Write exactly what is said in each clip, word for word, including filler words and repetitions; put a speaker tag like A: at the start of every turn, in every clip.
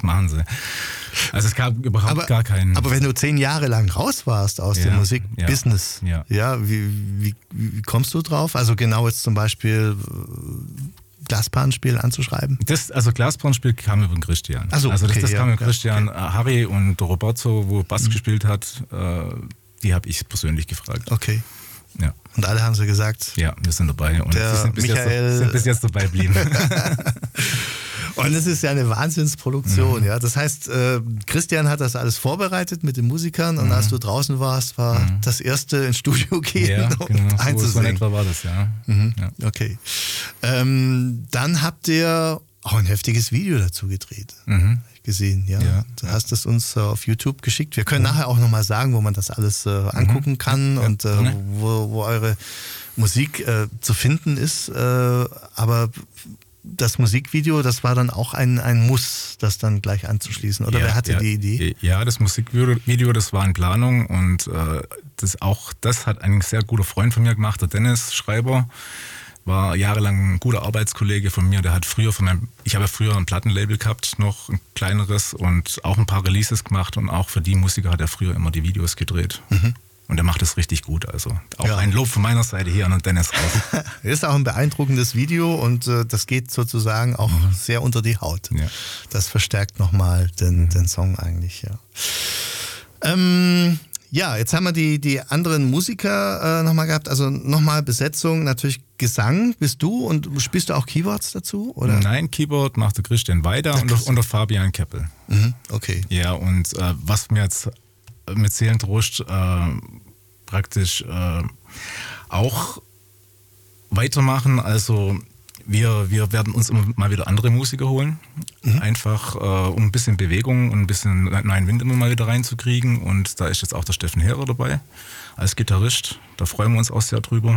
A: was machen sie? Also es gab überhaupt
B: aber,
A: gar keinen...
B: Aber wenn du zehn Jahre lang raus warst aus
A: ja,
B: dem Musikbusiness,
A: ja,
B: ja. ja wie, wie, wie kommst du drauf? Also genau jetzt zum Beispiel Glasperlenspiel anzuschreiben?
A: Das, also Glasperlenspiel kam über den Christian.
B: Ach so,
A: also das,
B: okay,
A: das
B: ja,
A: kam über den
B: ja,
A: Christian.
B: okay.
A: Harry und Roberto, wo Bass mhm. gespielt hat, äh, die habe ich persönlich gefragt.
B: Okay.
A: Ja.
B: Und alle haben sie gesagt?
A: Ja, wir sind dabei und
B: der
A: sie sind bis,
B: Michael
A: jetzt, sind bis jetzt dabei geblieben.
B: Und es ist ja eine Wahnsinnsproduktion. Mhm. Ja? Das heißt, äh, Christian hat das alles vorbereitet mit den Musikern und mhm. als du draußen warst, war mhm. das erste ins Studio gehen
A: ja,
B: und
A: genau.
B: einzusingen.
A: So, so in etwa war das, ja.
B: Mhm.
A: ja.
B: Okay. Ähm, dann habt ihr auch ein heftiges Video dazu gedreht.
A: Mhm.
B: Gesehen, ja.
A: ja.
B: Du hast es uns äh, auf YouTube geschickt. Wir können mhm. nachher auch nochmal sagen, wo man das alles äh, angucken kann ja, und äh, wo, wo eure Musik äh, zu finden ist. Äh, aber das Musikvideo, das war dann auch ein, ein Muss, das dann gleich anzuschließen. Oder
A: ja,
B: wer hatte
A: ja,
B: die Idee?
A: Ja, das Musikvideo, das war in Planung und äh, das auch das hat ein sehr guter Freund von mir gemacht, der Dennis Schreiber. War jahrelang ein guter Arbeitskollege von mir, der hat früher von meinem, ich habe ja früher ein Plattenlabel gehabt, noch ein kleineres und auch ein paar Releases gemacht und auch für die Musiker hat er früher immer die Videos gedreht. Mhm. Und er macht das richtig gut, also auch ja. ein Lob von meiner Seite hier an Dennis raus.
B: Ist auch ein beeindruckendes Video und äh, das geht sozusagen auch mhm. sehr unter die Haut.
A: Ja.
B: Das verstärkt nochmal den, den Song eigentlich, ja. Ähm, Ja, jetzt haben wir die, die anderen Musiker äh, nochmal gehabt. Also nochmal Besetzung, natürlich Gesang bist du und spielst du auch Keyboards dazu? Oder?
A: Nein, Keyboard macht der Christian Weider und der, und der Fabian Keppel.
B: Mhm, okay.
A: Ja, und äh, was mir jetzt mit Seelentrost äh, praktisch äh, auch weitermachen, also Wir, wir werden uns immer mal wieder andere Musiker holen, mhm. einfach äh, um ein bisschen Bewegung und ein bisschen neuen Wind immer mal wieder reinzukriegen. Und da ist jetzt auch der Steffen Herer dabei als Gitarrist. Da freuen wir uns auch sehr drüber.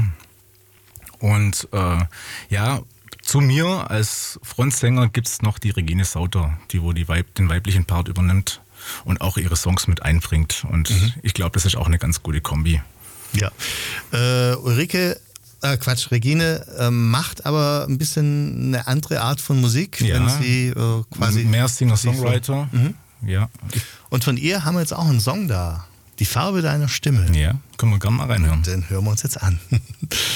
A: Und äh, ja, zu mir als Frontsänger gibt es noch die Regine Sauter, die wo die Weib, den weiblichen Part übernimmt und auch ihre Songs mit einbringt. Und mhm. ich glaube, das ist auch eine ganz gute Kombi.
B: Ja, äh, Ulrike... Äh, Quatsch, Regine äh, macht aber ein bisschen eine andere Art von Musik,
A: ja,
B: wenn sie äh, quasi...
A: Mehr Singer-Songwriter,
B: mhm.
A: ja.
B: Und von ihr haben wir jetzt auch einen Song da. Die Farbe deiner Stimme.
A: Ja, können wir gerne mal reinhören.
B: Den hören wir uns jetzt an.